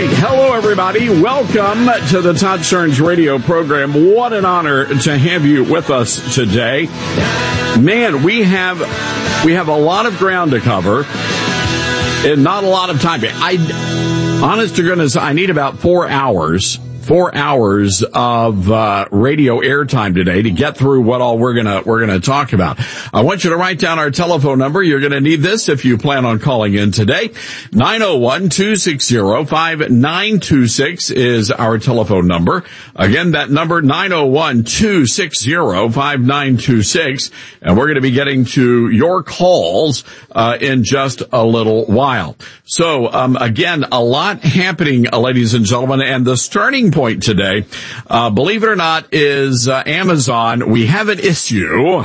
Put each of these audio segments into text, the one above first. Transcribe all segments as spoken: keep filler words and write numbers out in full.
right. Hello, everybody. Welcome to the Todd Starnes radio program. What an honor to have you with us today. Man, we have we have a lot of ground to cover and not a lot of time. I, honest to goodness, I need about four hours. Four hours of uh, radio airtime today to get through what all we're gonna we're gonna talk about. I want you to write down our telephone number. You're gonna need this if you plan on calling in today. nine oh one, two six zero, five nine two six is our telephone number. Again, that number nine oh one, two six zero, five nine two six, and we're gonna be getting to your calls uh, in just a little while. So um, again, a lot happening, uh, ladies and gentlemen, and the starting point today, uh, believe it or not, is uh, Amazon. We have an issue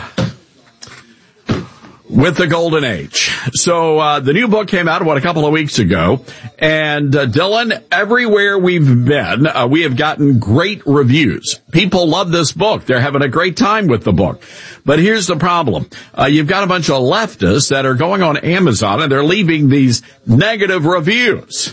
with the Golden Age. So uh, the new book came out, what, a couple of weeks ago. And uh, Dylan, everywhere we've been, uh, we have gotten great reviews. People love this book. They're having a great time with the book. But here's the problem. Uh, you've got a bunch of leftists that are going on Amazon and they're leaving these negative reviews.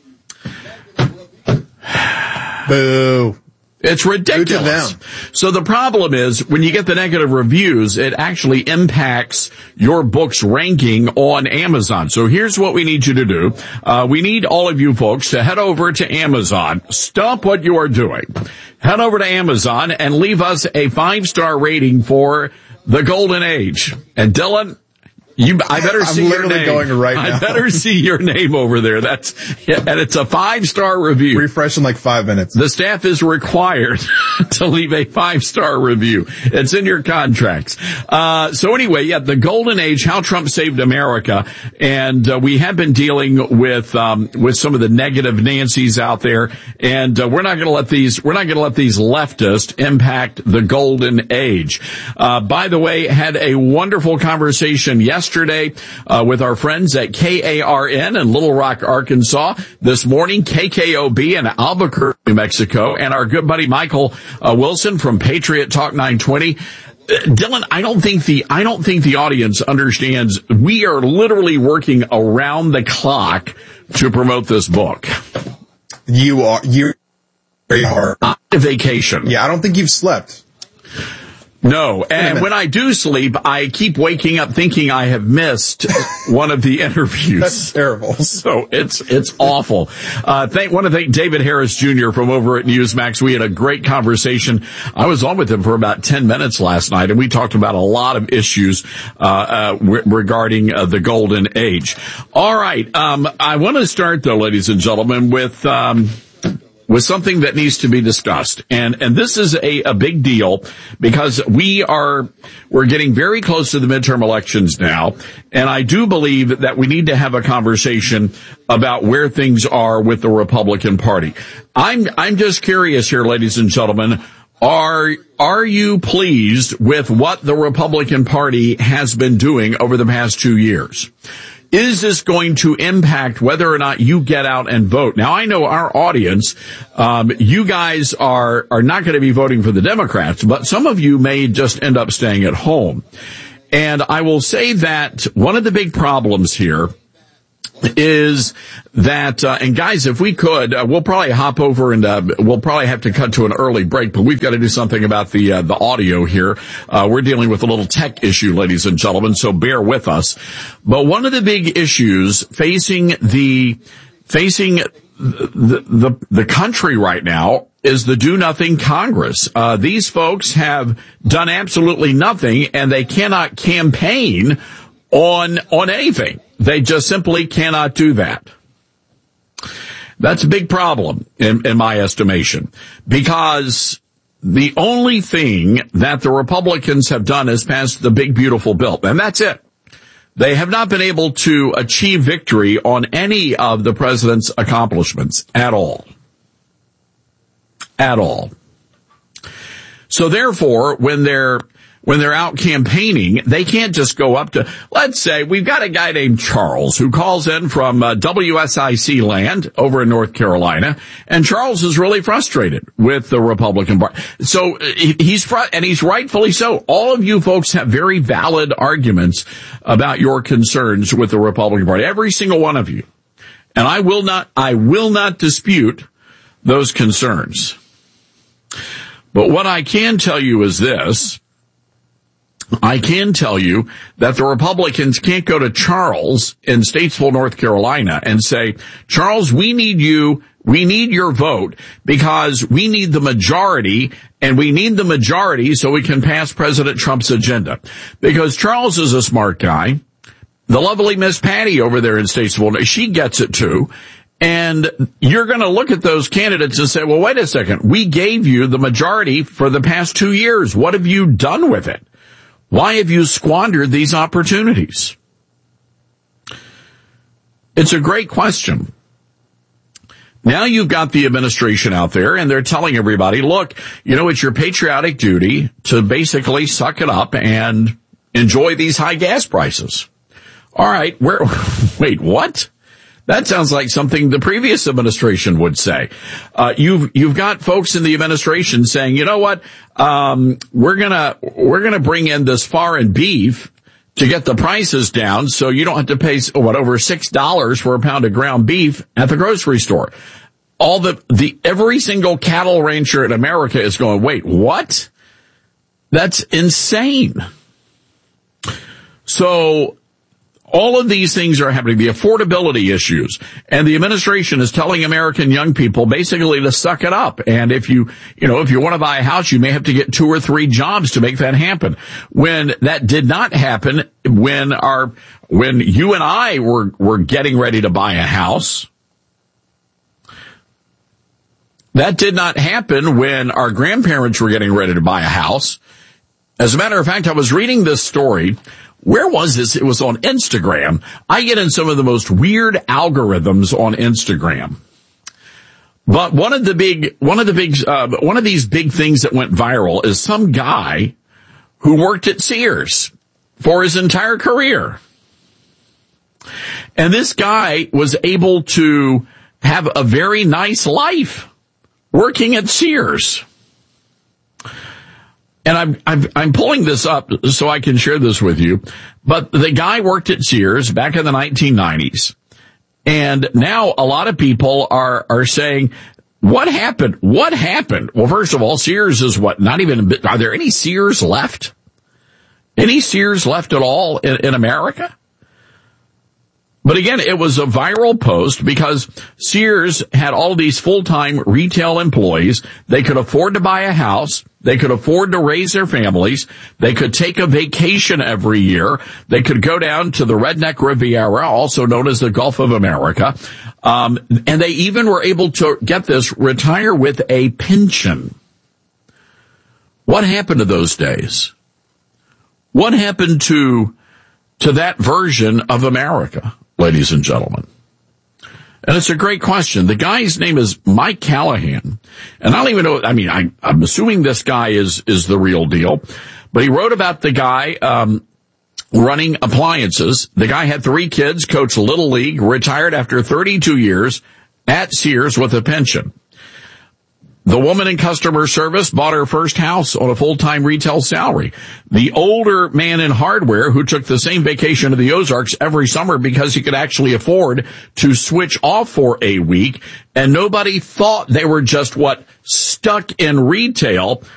Boo. It's ridiculous. So the problem is when you get the negative reviews, it actually impacts your book's ranking on Amazon. So here's what we need you to do. Uh, we need all of you folks to head over to Amazon. Stop what you are doing. Head over to Amazon and leave us a five-star rating for The Golden Age. And Dylan, You, I better I'm see your name. I'm literally going right now. I better see your name over there. That's, yeah, and it's a five-star review. Refresh in like five minutes. The staff is required to leave a five-star review. It's in your contracts. Uh, so anyway, yeah, the Golden Age, How Trump Saved America. And, uh, we have been dealing with, um, with some of the negative Nancys out there. And, uh, we're not gonna let these, we're not gonna let these leftists impact the Golden Age. Uh, by the way, had a wonderful conversation yesterday. Yesterday, uh, with our friends at K A R N in Little Rock, Arkansas. This morning, K K O B in Albuquerque, New Mexico, and our good buddy Michael uh, Wilson from Patriot Talk nine twenty. Uh, Dylan, I don't think the I don't think the audience understands. We are literally working around the clock to promote this book. You are you are on vacation. Yeah, I don't think you've slept. No, and when I do sleep, I keep waking up thinking I have missed one of the interviews. That's terrible. So it's it's awful. Uh, thank want to thank David Harris Junior from over at Newsmax. We had a great conversation. I was on with him for about ten minutes last night, and we talked about a lot of issues uh, uh w- regarding uh, the Golden Age. All right, um, I want to start though, ladies and gentlemen, with. Um, with something that needs to be discussed. And, and this is a, a big deal because we are, we're getting very close to the midterm elections now. And I do believe that we need to have a conversation about where things are with the Republican Party. I'm, I'm just curious here, ladies and gentlemen. Are, are you pleased with what the Republican Party has been doing over the past two years? Is this going to impact whether or not you get out and vote? Now, I know our audience, um, you guys are, are not going to be voting for the Democrats, but some of you may just end up staying at home. And I will say that one of the big problems here is that, uh, and guys, if we could, uh, we'll probably hop over and, uh, we'll probably have to cut to an early break, but we've got to do something about the, uh, the audio here. Uh, we're dealing with a little tech issue, ladies and gentlemen, so bear with us. But one of the big issues facing the, facing the, the, the country right now is the do-nothing Congress. Uh, these folks have done absolutely nothing, and they cannot campaign on, on anything. They just simply cannot do that. That's a big problem in, in my estimation, because the only thing that the Republicans have done is pass the big, beautiful bill, and that's it. They have not been able to achieve victory on any of the president's accomplishments at all. At all. So therefore, when they're When they're out campaigning, they can't just go up to, let's say, we've got a guy named Charles who calls in from uh, W S I C land over in North Carolina, and Charles is really frustrated with the Republican Party. So he's, fr- and he's rightfully so. All of you folks have very valid arguments about your concerns with the Republican Party, every single one of you. And I will not, I will not dispute those concerns. But what I can tell you is this. I can tell you that the Republicans can't go to Charles in Statesville, North Carolina and say, Charles, we need you, we need your vote because we need the majority, and we need the majority so we can pass President Trump's agenda. Because Charles is a smart guy. The lovely Miss Patty over there in Statesville, she gets it too. And you're going to look at those candidates and say, well, wait a second. We gave you the majority for the past two years. What have you done with it? Why have you squandered these opportunities? It's a great question. Now you've got the administration out there and they're telling everybody, look, you know, it's your patriotic duty to basically suck it up and enjoy these high gas prices. All right, where, wait, what? That sounds like something the previous administration would say. Uh, you've, you've got folks in the administration saying, you know what, um, we're gonna, we're gonna bring in this foreign beef to get the prices down so you don't have to pay, what, over six dollars for a pound of ground beef at the grocery store. All the, the, every single cattle rancher in America is going, wait, what? That's insane. So, all of these things are happening, the affordability issues, and the administration is telling American young people basically to suck it up. And if you, you know, if you want to buy a house, you may have to get two or three jobs to make that happen. When that did not happen, when our, when you and I were, were getting ready to buy a house, that did not happen when our grandparents were getting ready to buy a house. As a matter of fact, I was reading this story. Where was this? It was on Instagram. I get in some of the most weird algorithms on Instagram. But one of the big, one of the big, uh, one of these big things that went viral is some guy who worked at Sears for his entire career. And this guy was able to have a very nice life working at Sears. And I'm, I'm, I'm pulling this up so I can share this with you. But the guy worked at Sears back in the nineteen nineties. And now a lot of people are, are saying, what happened? What happened? Well, first of all, Sears is what? Not even a bit. Are there any Sears left? Any Sears left at all in, in America? But again, it was a viral post because Sears had all these full-time retail employees. They could afford to buy a house. They could afford to raise their families. They could take a vacation every year. They could go down to the Redneck Riviera, also known as the Gulf of America. Um, and they even were able to, get this, retire with a pension. What happened to those days? What happened to, to that version of America, ladies and gentlemen? And it's a great question. The guy's name is Mike Callahan. And I don't even know, I mean, I, I'm assuming this guy is, is the real deal. But he wrote about the guy, um, running appliances. The guy had three kids, coached Little League, retired after thirty-two years at Sears with a pension. The woman in customer service bought her first house on a full-time retail salary. The older man in hardware who took the same vacation to the Ozarks every summer because he could actually afford to switch off for a week, and nobody thought they were just, what, stuck in retail.